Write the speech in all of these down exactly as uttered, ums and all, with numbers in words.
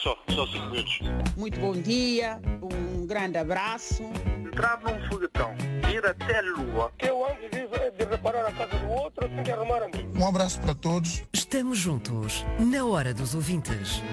Só, só cinco minutos. Muito bom dia, um grande abraço. Entrar num foguetão, ir até a Lua. Eu antes de, de reparar a casa do outro, tenho que arrumar a mim. Um abraço para todos. Estamos juntos, na hora dos ouvintes.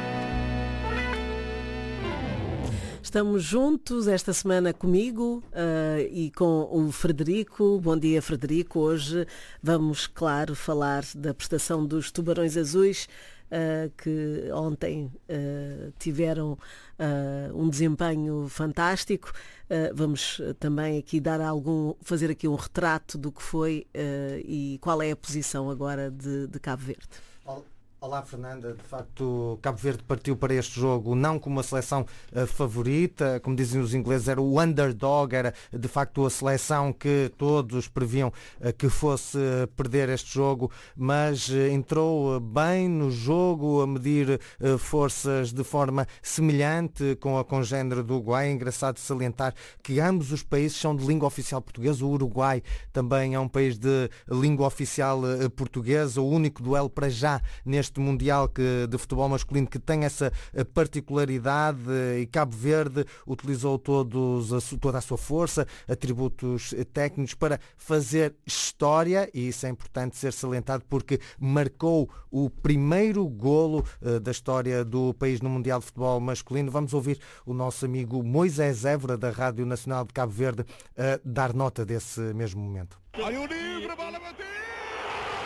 Estamos juntos esta semana comigo uh, e com o Frederico. Bom dia, Frederico. Hoje vamos, claro, falar da prestação dos Tubarões Azuis, uh, que ontem uh, tiveram uh, um desempenho fantástico. Uh, vamos também aqui dar algum, fazer aqui um retrato do que foi uh, e qual é a posição agora de, de Cabo Verde. Olá, Fernanda. De facto, Cabo Verde partiu para este jogo não como uma seleção uh, favorita, como dizem os ingleses, era o underdog, era de facto a seleção que todos previam uh, que fosse uh, perder este jogo, mas uh, entrou uh, bem no jogo, a medir uh, forças de forma semelhante com a congénere do Uruguai. É engraçado salientar que ambos os países são de língua oficial portuguesa. O Uruguai também é um país de língua oficial uh, portuguesa. O único duelo para já neste este Mundial que, de futebol masculino que tem essa particularidade, e Cabo Verde utilizou todos a, toda a sua força, atributos técnicos para fazer história, e isso é importante ser salientado porque marcou o primeiro golo uh, da história do país no Mundial de Futebol Masculino. Vamos ouvir o nosso amigo Moisés Évora, da Rádio Nacional de Cabo Verde, uh, dar nota desse mesmo momento. Olha, o